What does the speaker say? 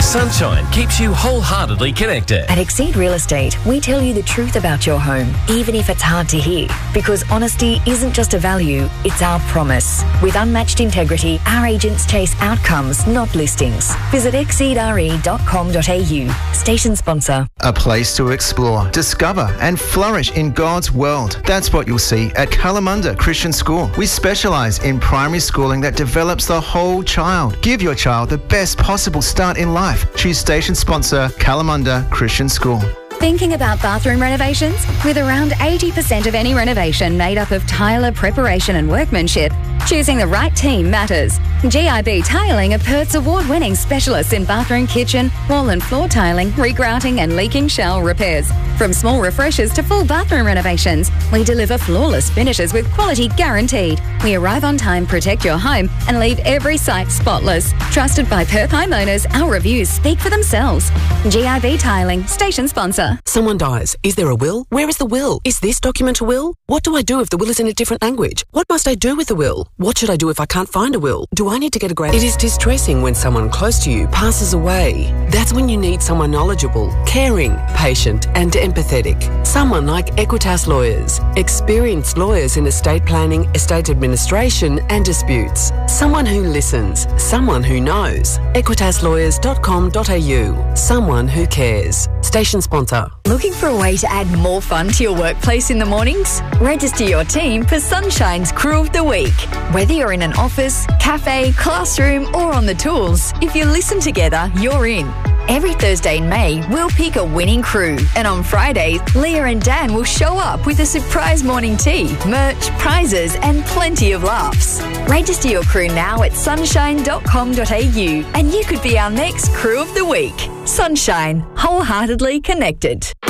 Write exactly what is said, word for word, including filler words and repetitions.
Sunshine keeps you wholeheartedly connected. At Exceed Real Estate, we tell you the truth about your home, even if it's hard to hear. Because honesty isn't just a value, it's our promise. With unmatched integrity, our agents chase outcomes, not listings. Visit exceed r e dot com dot a u. Station sponsor. A place to explore, discover and flourish in God's world. That's what you'll see at Kalamunda Christian School. We specialise in primary schooling that develops the whole child. Give your child the best possible start in life. Choose station sponsor Kalamunda Christian School. Thinking about bathroom renovations? With around eighty percent of any renovation made up of tiler preparation and workmanship, choosing the right team matters. G I B Tiling are Perth's award-winning specialists in bathroom, kitchen, wall and floor tiling, regrouting and leaking shower repairs. From small refreshers to full bathroom renovations, we deliver flawless finishes with quality guaranteed. We arrive on time, protect your home and leave every site spotless. Trusted by Perth homeowners, our reviews speak for themselves. G I B Tiling, station sponsor. Someone dies. Is there a will? Where is the will? Is this document a will? What do I do if the will is in a different language? What must I do with the will? What should I do if I can't find a will? Do I need to get a grant? It is distressing when someone close to you passes away. That's when you need someone knowledgeable, caring, patient and empathetic. Someone like Equitas Lawyers. Experienced lawyers in estate planning, estate administration and disputes. Someone who listens. Someone who knows. equitas lawyers dot com dot a u. Someone who cares. Station sponsor. Looking for a way to add more fun to your workplace in the mornings? Register your team for Sunshine's Crew of the Week. Whether you're in an office, cafe, classroom or on the tools, if you listen together, you're in. Every Thursday in May, we'll pick a winning crew. And on Fridays, Leah and Dan will show up with a surprise morning tea, merch, prizes and plenty of laughs. Register your crew now at sunshine dot com dot a u and you could be our next Crew of the Week. Sunshine, wholeheartedly connected.